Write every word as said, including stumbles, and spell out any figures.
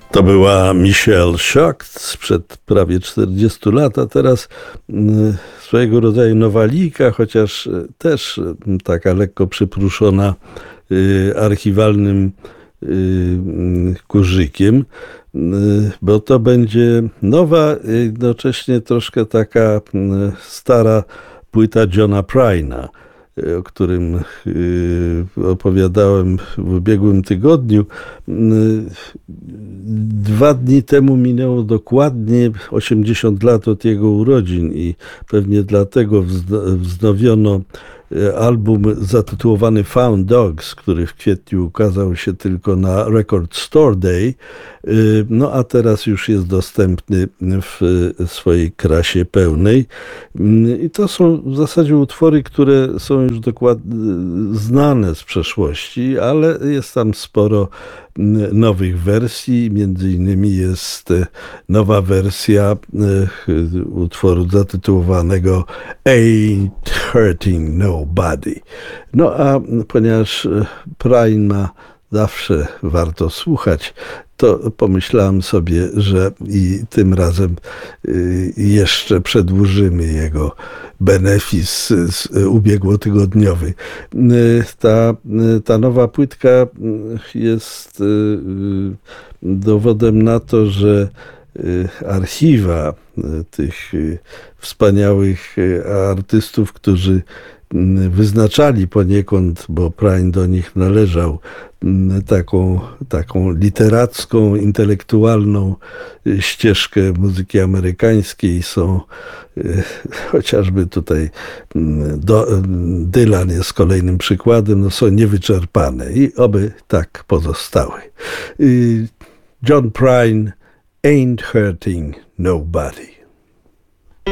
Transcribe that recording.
To była Michelle Shocked sprzed prawie czterdziestu lat, a teraz mm, swojego rodzaju nowalika, chociaż y, też y, taka lekko przypruszona y, archiwalnym y, y, kurzykiem, y, bo to będzie nowa, jednocześnie troszkę taka y, stara płyta Johna Pryna, o którym y, opowiadałem w ubiegłym tygodniu. Y, Dwa dni temu minęło dokładnie osiemdziesiąt lat od jego urodzin i pewnie dlatego wznowiono album zatytułowany Found Dogs, który w kwietniu ukazał się tylko na Record Store Day, no a teraz już jest dostępny w swojej krasie pełnej. I to są w zasadzie utwory, które są już dokładnie znane z przeszłości, ale jest tam sporo nowych wersji. Między innymi jest nowa wersja utworu zatytułowanego Ain't Hurting Nobody. No a ponieważ Prine ma zawsze warto słuchać, to pomyślałem sobie, że i tym razem jeszcze przedłużymy jego benefis ubiegłotygodniowy. Ta, ta nowa płytka jest dowodem na to, że archiwa tych wspaniałych artystów, którzy wyznaczali poniekąd, bo Pryne do nich należał, taką, taką literacką, intelektualną ścieżkę muzyki amerykańskiej. Są chociażby tutaj do, Dylan jest kolejnym przykładem, no są niewyczerpane i oby tak pozostały. John Pryne, Ain't Hurting Nobody.